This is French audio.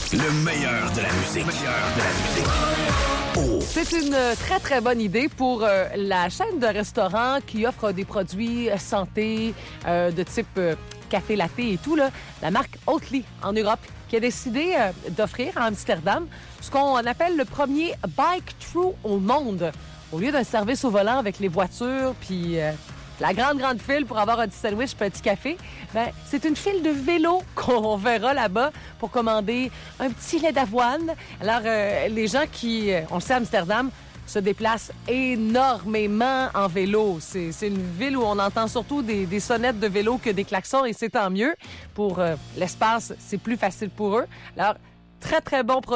Le meilleur de la musique. Oh. C'est une très, très bonne idée pour la chaîne de restaurants qui offre des produits santé de type café latte et tout, là, la marque Oatly en Europe, qui a décidé d'offrir à Amsterdam ce qu'on appelle le premier bike-through au monde. Au lieu d'un service au volant avec les voitures, puis la grande file pour avoir un petit sandwich, un petit café, ben, c'est une file de vélo qu'on verra là-bas pour commander un petit lait d'avoine. Alors, les gens qui, on le sait, à Amsterdam, se déplacent énormément en vélo. C'est une ville où on entend surtout des sonnettes de vélo que des klaxons, et c'est tant mieux. Pour l'espace, c'est plus facile pour eux. Alors, très, très bon produit.